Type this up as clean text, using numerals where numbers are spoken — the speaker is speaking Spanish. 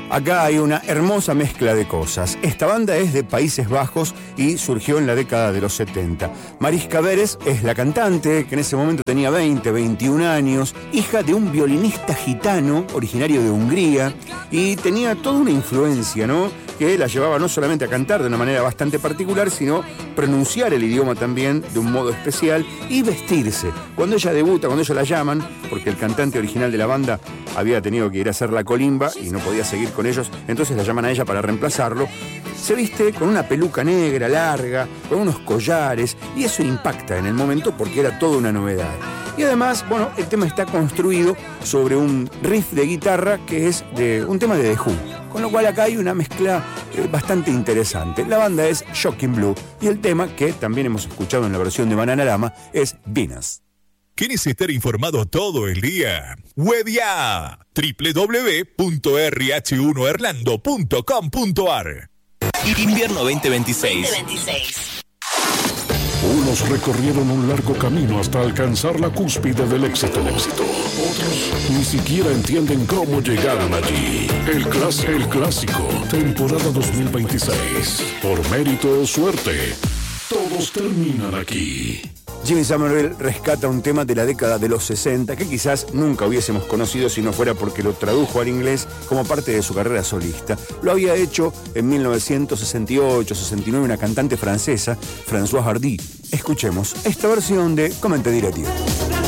Acá hay una hermosa mezcla de cosas. Esta banda es de Países Bajos y surgió en la década de los 70. Mariska Beres es la cantante, que en ese momento tenía 20, 21 años, hija de un violinista gitano originario de Hungría, y tenía toda una influencia, ¿no?, que la llevaba no solamente a cantar de una manera bastante particular, sino pronunciar el idioma también de un modo especial y vestirse. Cuando ella debuta, cuando ellos la llaman, porque el cantante original de la banda había tenido que ir a hacer la colimba y no podía seguir con ellos, entonces la llaman a ella para reemplazarlo, se viste con una peluca negra larga, con unos collares, y eso impacta en el momento porque era toda una novedad. Y además, bueno, el tema está construido sobre un riff de guitarra que es de un tema de The Who, con lo cual acá hay una mezcla bastante interesante. La banda es Shocking Blue y el tema, que también hemos escuchado en la versión de Bananarama, es Venus. ¿Quieres estar informado todo el día? Webia www.rh1orlando.com.ar. Invierno 2026. Unos recorrieron un largo camino hasta alcanzar la cúspide del éxito. Otros ni siquiera entienden cómo llegaron allí. El clásico, temporada 2026. Por mérito o suerte, todos terminan aquí. Jimmy Somerville rescata un tema de la década de los 60 que quizás nunca hubiésemos conocido si no fuera porque lo tradujo al inglés como parte de su carrera solista. Lo había hecho en 1968-69 una cantante francesa, Françoise Hardy. Escuchemos esta versión de Comment Direct.